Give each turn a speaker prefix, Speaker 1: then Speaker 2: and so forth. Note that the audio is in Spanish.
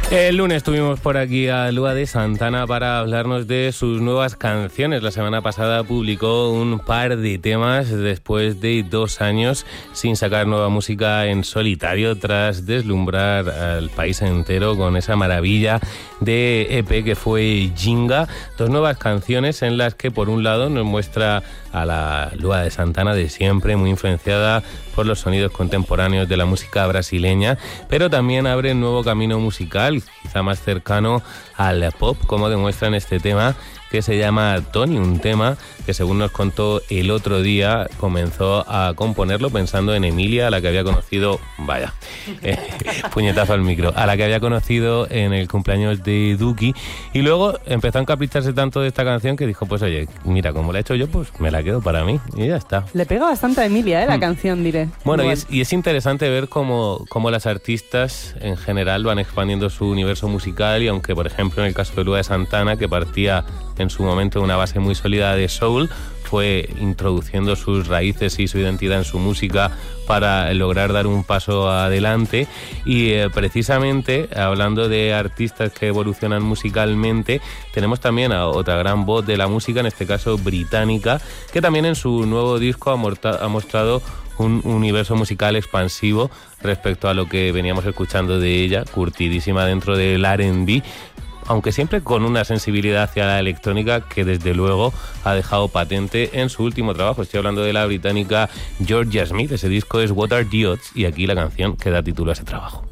Speaker 1: El lunes tuvimos por aquí a Lua de Santana para hablarnos de sus nuevas canciones. La semana pasada publicó un par de temas después de 2 años sin sacar nueva música en solitario, tras deslumbrar al país entero con esa maravilla de EP que fue Ginga. 2 nuevas canciones en las que, por un lado, nos muestra a la Lua de Santana de siempre, muy influenciada por los sonidos contemporáneos de la música brasileña, pero también abre un nuevo camino musical, quizá más cercano al pop, como demuestra en este tema que se llama Tony, un tema que, según nos contó el otro día, comenzó a componerlo pensando en Emilia, a la que había conocido, puñetazo al micro, a la que había conocido en el cumpleaños de Duki, y luego empezó a encapricharse tanto de esta canción que dijo, pues oye, mira, como la he hecho yo, pues me la quedo para mí, y ya está.
Speaker 2: Le pega bastante a Emilia, la canción, diré.
Speaker 1: Bueno, y es interesante ver cómo las artistas en general van expandiendo su universo musical, y aunque, por ejemplo, en el caso de Lua de Santana, que partía en su momento de una base muy sólida de soul, fue introduciendo sus raíces y su identidad en su música para lograr dar un paso adelante. Y precisamente, hablando de artistas que evolucionan musicalmente, tenemos también a otra gran voz de la música, en este caso británica, que también en su nuevo disco ha mostrado un universo musical expansivo respecto a lo que veníamos escuchando de ella, curtidísima dentro del R&B, aunque siempre con una sensibilidad hacia la electrónica que desde luego ha dejado patente en su último trabajo. Estoy hablando de la británica Georgia Smith. Ese disco es What Are the Odds, y aquí la canción que da título a ese trabajo.